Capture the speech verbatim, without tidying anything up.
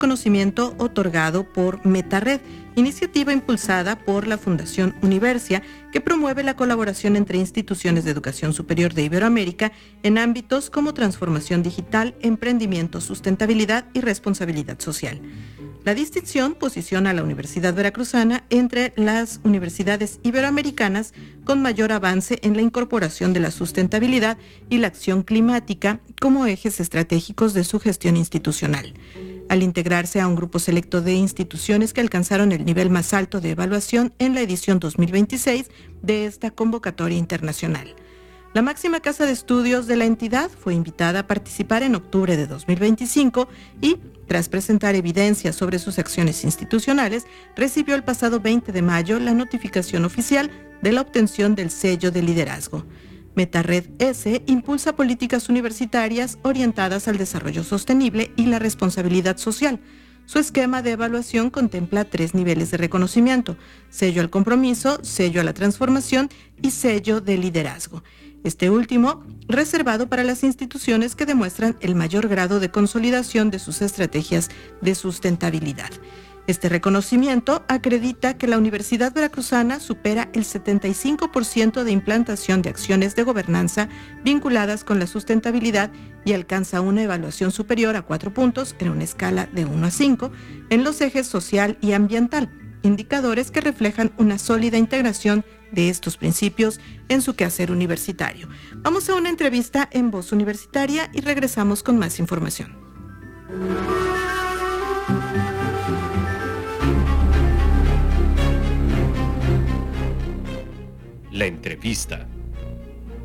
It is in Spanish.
conocimiento otorgado por MetaRed, iniciativa impulsada por la Fundación Universia, que promueve la colaboración entre instituciones de educación superior de Iberoamérica en ámbitos como transformación digital, emprendimiento, sustentabilidad y responsabilidad social. La distinción posiciona a la Universidad Veracruzana entre las universidades iberoamericanas con mayor avance en la incorporación de la sustentabilidad y la acción climática como ejes estratégicos de su gestión institucional, al integrarse a un grupo selecto de instituciones que alcanzaron el nivel más alto de evaluación en la edición dos mil veintiséis de esta convocatoria internacional. La máxima casa de estudios de la entidad fue invitada a participar en octubre de dos mil veinticinco y, tras presentar evidencia sobre sus acciones institucionales, recibió el pasado veinte de mayo la notificación oficial de la obtención del sello de liderazgo. MetaRed S impulsa políticas universitarias orientadas al desarrollo sostenible y la responsabilidad social. Su esquema de evaluación contempla tres niveles de reconocimiento: sello al compromiso, sello a la transformación y sello de liderazgo. Este último, reservado para las instituciones que demuestran el mayor grado de consolidación de sus estrategias de sustentabilidad. Este reconocimiento acredita que la Universidad Veracruzana supera el setenta y cinco por ciento de implantación de acciones de gobernanza vinculadas con la sustentabilidad y alcanza una evaluación superior a cuatro puntos en una escala de uno a cinco en los ejes social y ambiental, indicadores que reflejan una sólida integración de estos principios en su quehacer universitario. Vamos a una entrevista en Voz Universitaria y regresamos con más información. La entrevista.